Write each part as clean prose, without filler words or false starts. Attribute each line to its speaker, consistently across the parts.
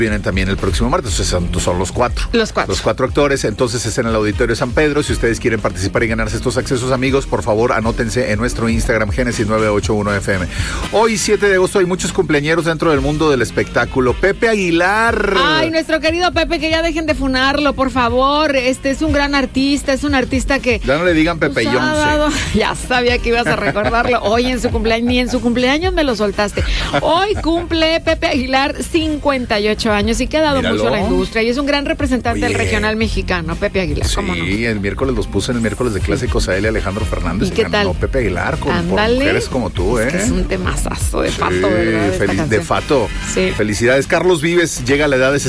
Speaker 1: vienen también el próximo martes, son los cuatro.
Speaker 2: Los cuatro
Speaker 1: actores, entonces es en el Auditorio San Pedro. Si ustedes quieren participar y ganarse estos accesos, amigos, por favor, anótense en nuestro Instagram, Génesis 981FM. Hoy, 7 de agosto, hay muchos cumpleañeros dentro del mundo del espectáculo. Pepe Aguilar.
Speaker 2: Ay, nuestro querido Pepe, que ya dejen de funarlo, por favor. Es un gran artista, es un artista que...
Speaker 1: Ya no le digan Pepe Yonce.
Speaker 2: Ya sabía que ibas a recordarlo. Hoy en su cumpleaños, ni en su cumpleaños me lo soltaste. Hoy cumple Pepe Aguilar 58 años y que ha dado mucho a la industria y es un gran representante del regional mexicano, Pepe Aguilar.
Speaker 1: Sí,
Speaker 2: ¿cómo no?
Speaker 1: El miércoles los puse en el miércoles de clásicos a él y Alejandro Fernández.
Speaker 2: ¿Y qué tal?
Speaker 1: Pepe Aguilar por mujeres como tú, ¿eh?
Speaker 2: Es un temazazo de Fato, ¿verdad?
Speaker 1: De Fato.
Speaker 2: Sí.
Speaker 1: Felicidades. Carlos Vives llega a la edad de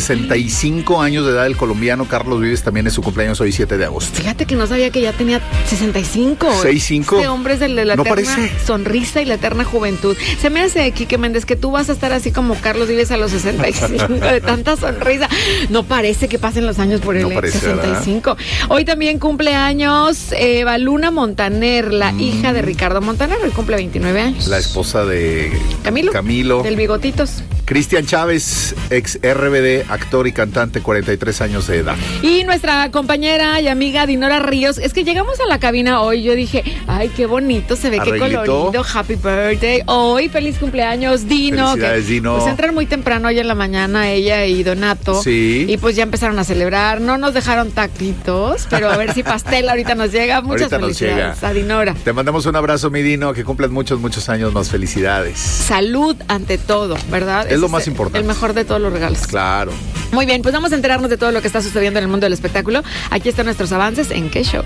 Speaker 1: 65 años de edad, el colombiano Carlos Vives, también es su cumpleaños hoy, 7 de agosto.
Speaker 2: Fíjate que no sabía que ya tenía 65.
Speaker 1: 65.
Speaker 2: Este hombre es el de la eterna sonrisa y la eterna juventud. Se me hace, Quique Méndez, que tú vas a estar así como Carlos Vives a los 65, de tanta sonrisa. No parece que pasen los años por él. No parece, 65. ¿Verdad? Hoy también cumple años Baluna Montaner, la hija de Ricardo Montaner, hoy cumple 29 años.
Speaker 1: La esposa de
Speaker 2: Camilo. Del Bigotitos.
Speaker 1: Cristian Chávez, ex RBD, actor y cantante, 43 años de edad.
Speaker 2: Y nuestra compañera y amiga Dinora Ríos, es que llegamos a la cabina hoy, yo dije, ay, qué bonito, se ve, qué colorido, happy birthday, hoy, feliz cumpleaños, Dino.
Speaker 1: Felicidades, Dino.
Speaker 2: Pues entran muy temprano hoy en la mañana, ella y Donato.
Speaker 1: Sí.
Speaker 2: Y pues ya empezaron a celebrar, no nos dejaron taquitos, pero a ver si pastel ahorita nos llega. Muchas felicidades a Dinora.
Speaker 1: Te mandamos un abrazo, mi Dino, que cumplas muchos años más, felicidades.
Speaker 2: Salud ante todo, ¿verdad?
Speaker 1: Es lo más importante.
Speaker 2: El mejor de todos los regalos.
Speaker 1: Claro.
Speaker 2: Muy bien, pues vamos a enterarnos de todo lo que está sucediendo en el mundo del espectáculo. Aquí están nuestros avances en ¿Qué Show?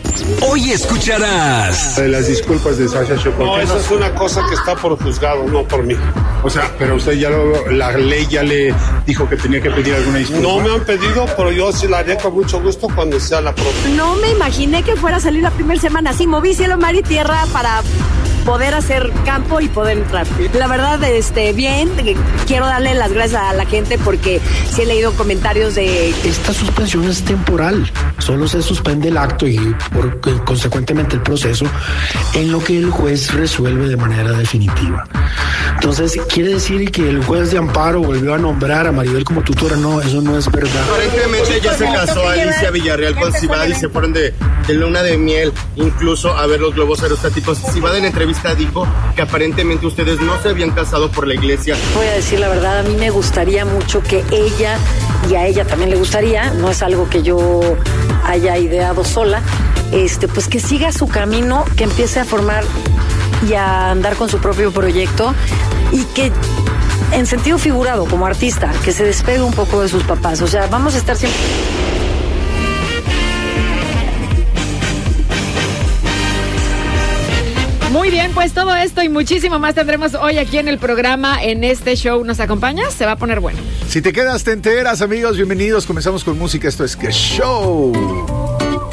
Speaker 3: Hoy escucharás
Speaker 4: las disculpas de Sasha Show.
Speaker 5: No, eso es una cosa que está por juzgado, no por mí.
Speaker 4: O sea, pero usted la ley ya le dijo que tenía que pedir alguna disculpa.
Speaker 5: No me han pedido, pero yo sí la haré con mucho gusto cuando sea la propia.
Speaker 6: No me imaginé que fuera a salir la primera semana así. Moví cielo, mar y tierra para poder hacer campo y poder entrar. La verdad, bien, quiero darle las gracias a la gente porque sí he leído comentarios de...
Speaker 7: Esta suspensión es temporal, solo se suspende el acto y consecuentemente el proceso en lo que el juez resuelve de manera definitiva. Entonces, quiere decir que el juez de amparo volvió a nombrar a Maribel como tutora. No, eso no es verdad.
Speaker 8: Aparentemente ya se casó Alicia Villarreal con Cibad y se fueron de luna de miel, incluso a ver los globos aerostáticos. Cibad en la entrevista dijo que aparentemente ustedes no se habían casado por la iglesia.
Speaker 6: Voy a decir la verdad, a mí me gustaría mucho que ella, y a ella también le gustaría, no es algo que yo haya ideado sola, pues que siga su camino, que empiece a formar y a andar con su propio proyecto y que en sentido figurado como artista, que se despegue un poco de sus papás. O sea, vamos a estar siempre...
Speaker 2: Muy bien, pues todo esto y muchísimo más tendremos hoy aquí en el programa, en este show. ¿Nos acompañas? Se va a poner bueno.
Speaker 1: Si te quedas, te enteras, amigos. Bienvenidos. Comenzamos con música. Esto es ¿Qué Show?